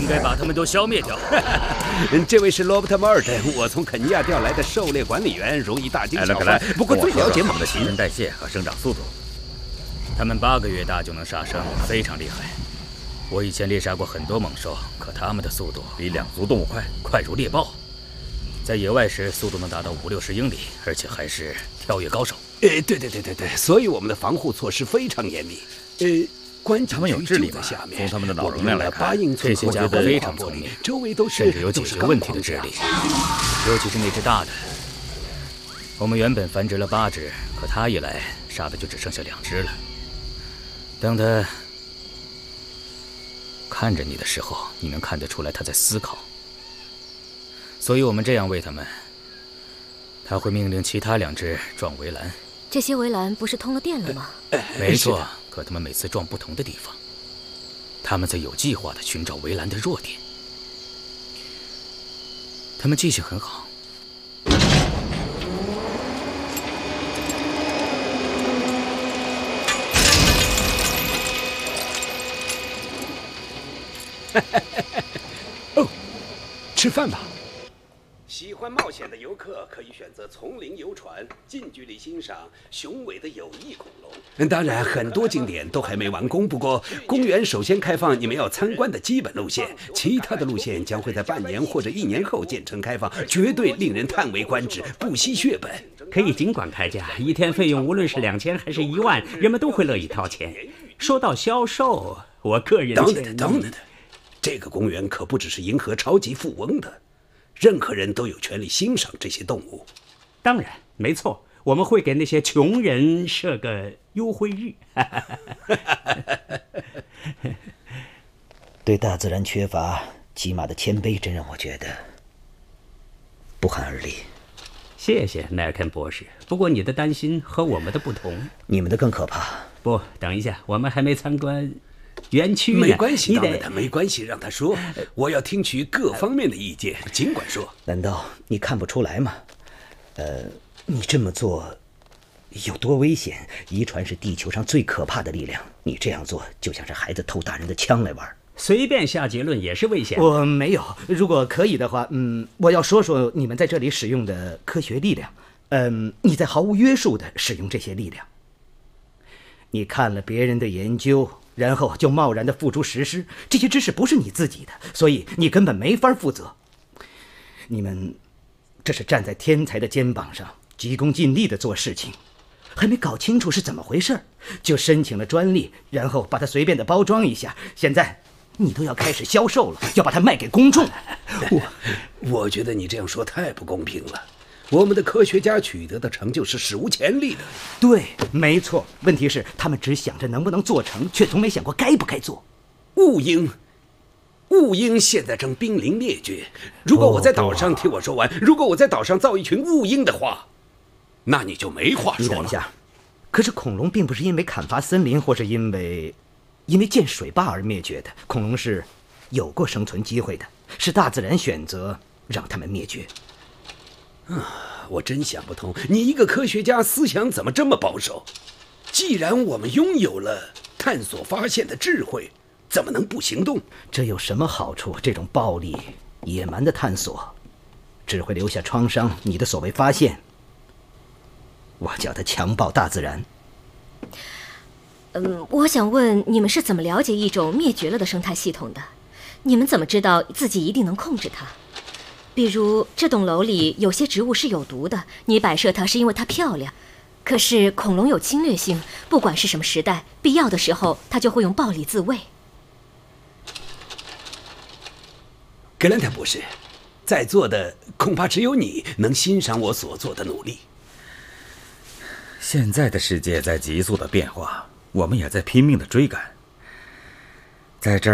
应该把他们都消灭掉。 这位是罗伯特·莫尔顿，我从肯尼亚调来的狩猎管理员，容易大惊小怪，不过最了解猛的新陈代谢和生长速度。 他们8个月大就能杀生，非常厉害。我以前猎杀过很多猛兽，可他们的速度比两足动物快， 快如猎豹。在野外时，速度能达到50-60英里，而且还是跳跃高手。 对，所以我们的防护措施非常严密。 他们有智力吗？从他们的脑容量来看， 这些家伙非常聪明， 周围都是甚至有解决问题的智力，尤其是那只大的。我们原本繁殖了8只，可他一来，杀的就只剩下2只了。当他看着你的时候，你能看得出来他在思考。所以我们这样喂他们，他会命令其他2只撞围栏。 这些围栏不是通了电了吗？ 没错，可他们每次撞不同的地方，他们在有计划地寻找围栏的弱点。他们记性很好。 哦，吃饭吧。喜欢冒险的游客可以选择丛林游船，近距离欣赏雄伟的有翼恐龙。当然，很多景点都还没完工，不过公园首先开放你们要参观的基本路线，其他的路线将会在半年或者1年后建成开放，绝对令人叹为观止，不惜血本。 可以尽管开价，一天费用无论是2000还是1万，人们都会乐意掏钱。说到销售，我个人等等，这个公园可不只是迎合超级富翁的。任何人都有权利欣赏这些动物。 当然，没错，我们会给那些穷人设个优惠日。 对大自然缺乏起码的谦卑，真让我觉得不寒而栗。 谢谢奈尔肯博士，不过你的担心和我们的不同。 你们的更可怕。 不，等一下，我们还没参观园区呢。 没关系，没关系，让他说。我要听取各方面的意见，尽管说。 难道你看不出来吗？你这么做有多危险？遗传是地球上最可怕的力量，你这样做就像是孩子偷大人的枪来玩。 随便下结论也是危险。 我没有，如果可以的话，我要说说你们在这里使用的科学力量。你在毫无约束地使用这些力量。你看了别人的研究，然后就贸然地付诸实施，这些知识不是你自己的，所以你根本没法负责。你们这是站在天才的肩膀上，急功近利地做事情，还没搞清楚是怎么回事，就申请了专利，然后把它随便地包装一下。现在你都要开始销售了，要把它卖给公众。 我觉得你这样说太不公平了。我们的科学家取得的成就是史无前例的。 对，没错。问题是他们只想着能不能做成，却从没想过该不该做。 雾鹰现在正濒临灭绝。如果我在岛上，听我说完，如果我在岛上造一群雾鹰的话，那你就没话说了。 你等一下，可是恐龙并不是因为砍伐森林或是因为建水坝而灭绝的，恐龙是有过生存机会的，是大自然选择让他们灭绝。 我真想不通，你一个科学家思想怎么这么保守？既然我们拥有了探索发现的智慧，怎么能不行动？ 这有什么好处？这种暴力、野蛮的探索，只会留下创伤。你的所谓发现，我叫它强暴大自然。 我想问，你们是怎么了解一种灭绝了的生态系统的？你们怎么知道自己一定能控制它？比如这栋楼里有些植物是有毒的，你摆设它是因为它漂亮，可是恐龙有侵略性，不管是什么时代，必要的时候它就会用暴力自卫。 格兰特博士，在座的恐怕只有你能欣赏我所做的努力。 现在的世界在急速的变化，我们也在拼命的追赶。在这儿